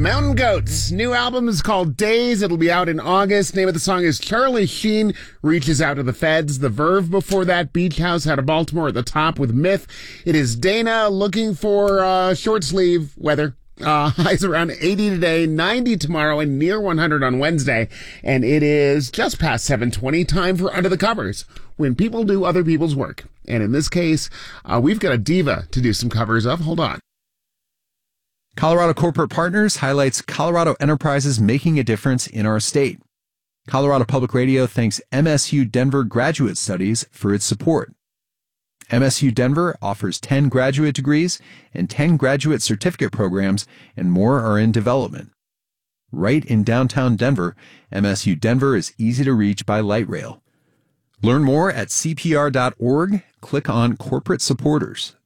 Mountain Goats. New album is called Days. It'll be out in August. Name of the song is Charlie Sheen Reaches Out to the Feds. The Verve before that. Beach House out of Baltimore at the top with Myth. It is Dana looking for short sleeve weather. Highs around 80 today, 90 tomorrow, and near 100 on Wednesday. And it is just past 7:20. Time for Under the Covers, when people do other people's work. And in this case, we've got a diva to do some covers of. Hold on. Colorado Corporate Partners highlights Colorado enterprises making a difference in our state. Colorado Public Radio thanks MSU Denver Graduate Studies for its support. MSU Denver offers 10 graduate degrees and 10 graduate certificate programs, and more are in development. Right in downtown Denver, MSU Denver is easy to reach by light rail. Learn more at cpr.org. Click on Corporate Supporters.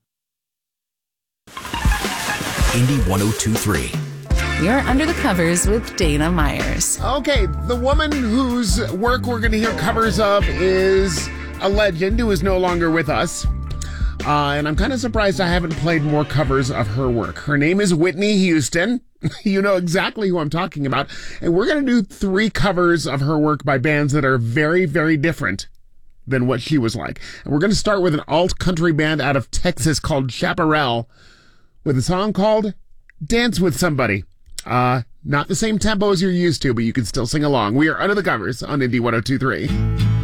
Indy 102.3. You're Under the Covers with Dana Myers. Okay, the woman whose work we're going to hear covers of is a legend who is no longer with us. And I'm kind of surprised I haven't played more covers of her work. Her name is Whitney Houston. You know exactly who I'm talking about. And we're going to do 3 covers of her work by bands that are very, very different than what she was like. And we're going to start with an alt-country band out of Texas called Chaparral, with a song called Dance With Somebody. Not the same tempo as you're used to, but you can still sing along. We are Under the Covers on Indy 102.3.